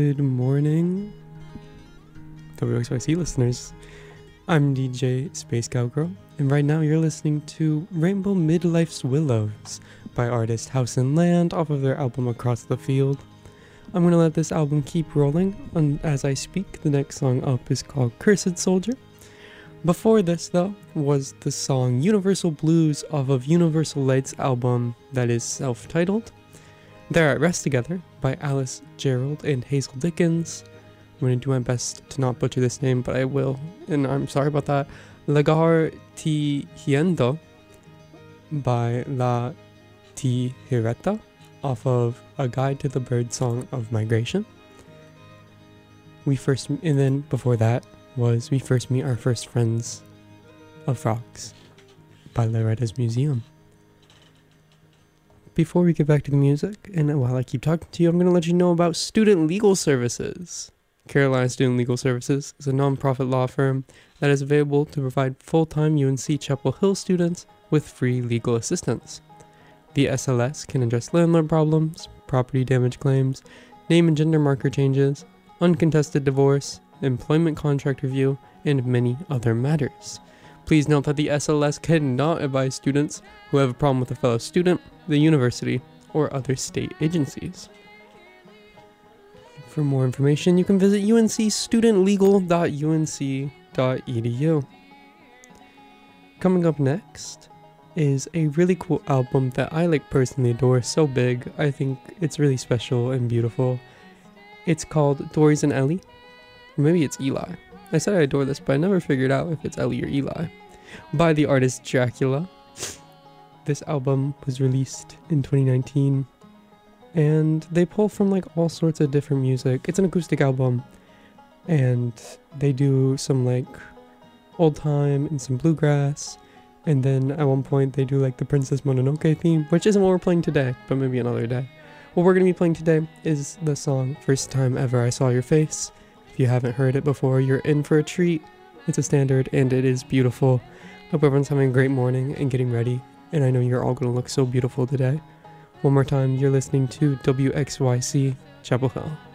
Good morning, WXYC listeners. I'm DJ Space Cowgirl, and right now you're listening to Rainbow Midlife's Willows by artist House and Land off of their album Across the Field. I'm going to let this album keep rolling as I speak. The next song up is called Cursed Soldier. Before this, though, was the song Universal Blues off of Universal Light's album that is self-titled. They're at Rest Together by Alice Gerald and Hazel Dickens. I'm going to do my best to not butcher this name, but I will, and I'm sorry about that. Lagar Tihiendo by La Tijireta off of A Guide to the Bird Song of Migration. And then before that was We First Meet Our First Friends of Frogs by Loretta's Museum. Before we get back to the music, and while I keep talking to you, I'm going to let you know about Student Legal Services. Carolina Student Legal Services is a non-profit law firm that is available to provide full-time UNC Chapel Hill students with free legal assistance. The SLS can address landlord problems, property damage claims, name and gender marker changes, uncontested divorce, employment contract review, and many other matters. Please note that the SLS cannot advise students who have a problem with a fellow student, the university, or other state agencies. For more information, you can visit uncstudentlegal.unc.edu. Coming up next is a really cool album that I personally adore. So big, I think it's really special and beautiful. It's called Doris and Ellie. Or maybe it's Eli. I said I adore this, but I never figured out if it's Ellie or Eli. By the artist Dracula. This album was released in 2019, and they pull from all sorts of different music. It's an acoustic album, and they do some old time and some bluegrass, and then at one point they do the Princess Mononoke theme, which isn't what we're playing today, but maybe another day. What we're going to be playing today is the song First Time Ever I Saw Your Face. If you haven't heard it before, you're in for a treat. It's a standard, and it is beautiful. Hope everyone's having a great morning and getting ready. And I know you're all going to look so beautiful today. One more time, you're listening to WXYC Chapel Hill.